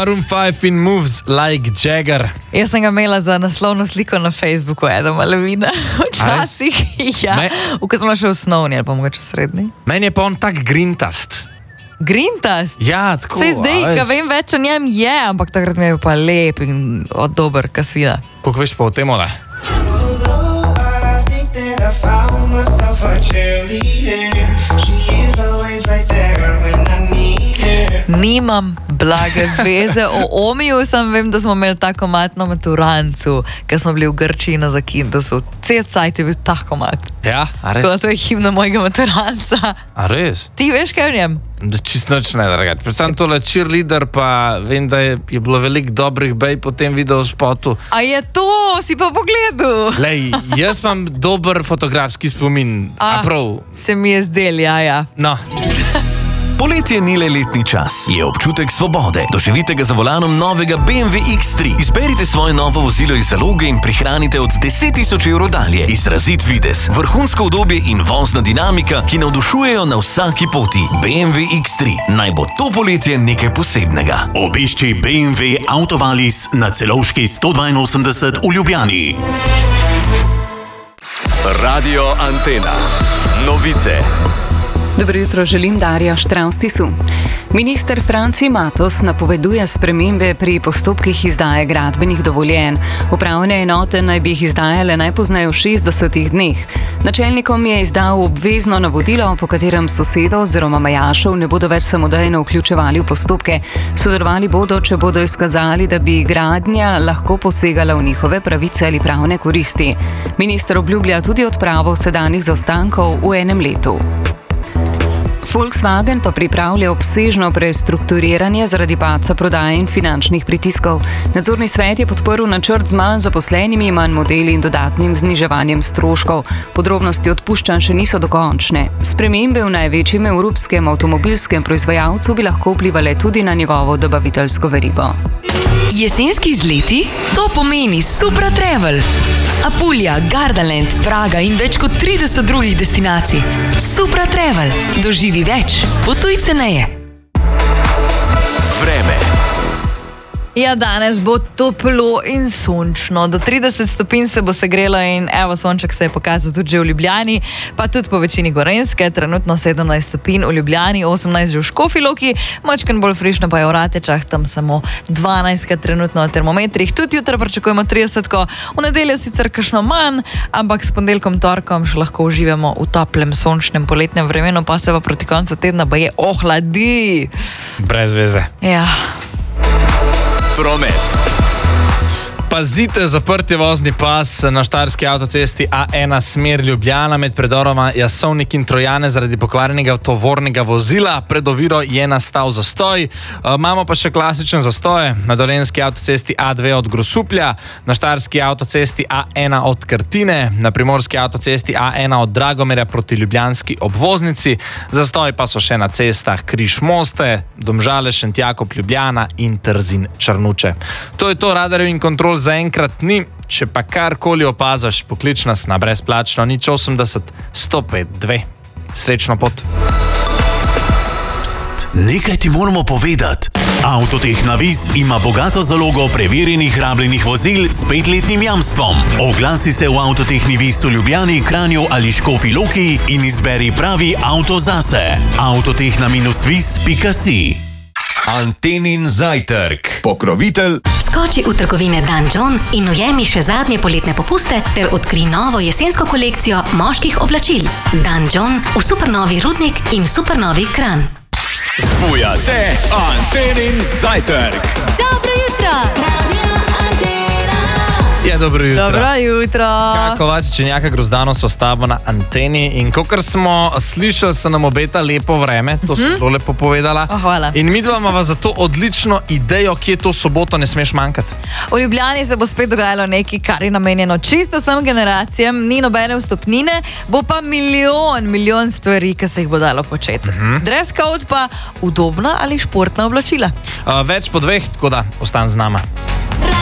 Maroon 5 in Moves Like Jagger. Jaz sem ga imela za naslovno sliko na Facebooku, Adama Levina. Včasih, ja. Ko sem še v osnovni ali pa mogoče v srednji. Meni je pa on tak grintast. Grintast? Ja, tako. Sej zdaj, ko vem več o njem je, ampak takrat mi je pa lep in dober, ka svida. Koliko veš pa o tem, ole? Nimam blage veze o Omiju, sam vem, da smo imeli tako mat na maturancu, ker smo bili v Grčiji na Zakintosu. Cel cajt je bil tako mat. Ja, a res? To je himna mojega maturanca. A res? Ti veš kaj v njem? Čist noč ne, dragati. Predvsem tole cheerleader, pa vem, da je bilo veliko dobrih bej po tem videospotu. A je to? Si pa pogledal? Lej, jaz imam dober fotografski spomin. A prav? Se mi je zdel, ja. No. Poletje ni le letni čas, je občutek svobode. Doživite ga za volanom novega BMW X3. Izberite svoje novo vozilo iz zaloge in prihranite od 10.000 evrov dalje. Izrazit videz, vrhunsko udobje in vozna dinamika, ki navdušujejo na vsaki poti. BMW X3. Naj bo to poletje nekaj posebnega. Obišči BMW Autovalis na Celovški 182 v Ljubljani. Radio Antena. Novice. Dobro jutro, želim Darja Štravstisu. Minister Franci Matos napoveduje spremembe pri postopkih izdaje gradbenih dovoljenj. Upravne enote naj bi jih izdajale najpozneje v 60 dneh. Načelnikom je izdal obvezno navodilo, po katerem sosedov oziroma majašev ne bodo več samodejno vključevali v postopke. Sodelovali bodo, če bodo izkazali, da bi gradnja lahko posegala v njihove pravice ali pravne koristi. Minister obljublja tudi odpravo sedanjih zaostankov v enem letu. Volkswagen pa pripravlja obsežno prestrukturiranje zaradi padca prodaje in finančnih pritiskov. Nadzorni svet je podprl načrt z manj zaposlenimi, manj modeli in dodatnim zniževanjem stroškov. Podrobnosti odpuščanj še niso dokončne. Spremembe v največjem evropskem avtomobilskem proizvajalcu bi lahko vplivale tudi na njegovo dobaviteljsko verigo. Jesenski izleti? To pomeni Supra Travel. Apulija, Gardaland, Praga in več kot 30 drugih destinacij. Supra Travel. Doživi več. Potuj ceneje. Vreme. Ja, danes bo toplo in sončno. Do 30 stopinj se bo segrelo in evo, sonček se je pokazal tudi že v Ljubljani, pa tudi po večini Gorenjske, trenutno 17 stopinj v Ljubljani, 18 že v Škofji Loki, močkan bolj frišno pa je v Ratečah, tam samo 12 trenutno na termometrih. Tudi jutro pričakujemo 30, v nedeljo sicer kakšno manj, ampak s ponedeljkom, torkom še lahko uživamo v toplem, sončnem poletnem vremenu, pa se pa proti koncu tedna baje ohladi. Brez veze. Ja. Promet. Pazite, zaprt je vozni pas na štajerski avtocesti A1 smer Ljubljana med predoroma Jasovnik in Trojane zaradi pokvarjenega tovornega vozila. Pred oviro je nastal zastoj. Imamo pa še klasičen zastoj na dolenjski avtocesti A2 od Grosuplja, na štajerski avtocesti A1 od Krtine, na primorski avtocesti A1 od Dragomerja proti ljubljanski obvoznici. Zastoj pa so še na cestah Križ-Moste, Domžale, Šentjakov, Ljubljana in Trzin Črnuče. To je to, radarjev in kontrol zaenkrat ni. Če pa karkoli opazaš, poklič nas na brezplačno 080 105 2. Srečno pot. Pst, nekaj ti moramo povedati. Avtotehna Viz ima bogato zalogo preverjenih rabljenih vozil s 5-letnim jamstvom. Oglasi se v Avtotehni Viz v Ljubljani, Kranju ali Škofji Loki in izberi pravi avto zase. Avtotehna-viz.si. Antenin zajtrk. Pokrovitelj. Skoči v trgovine Dan John in ujemi še zadnje poletne popuste ter odkri novo jesensko kolekcijo moških oblačil. Dan John v supernovi Rudnik in supernovi Kranj. Zbujate Antenin zajtrk. Dobro jutro! Radio Antena. Ja, dobro jutro. Dobro jutro. Kovač, Čenjaka, Grozdano so s tabo na anteni in kakor smo slišali, se nam obeta lepo vreme, to so zelo lepo povedala. Hvala. In midva imava za to odlično idejo, kje to soboto ne smeš manjkati. V Ljubljani se bo spet dogajalo nekaj, kar je namenjeno čisto vsem generacijam, ni nobene vstopnine, bo pa milijon stvari, ki se jih bo dalo početi. Dress code pa udobna ali športna oblačila. Več po dveh, tako da ostan z nama.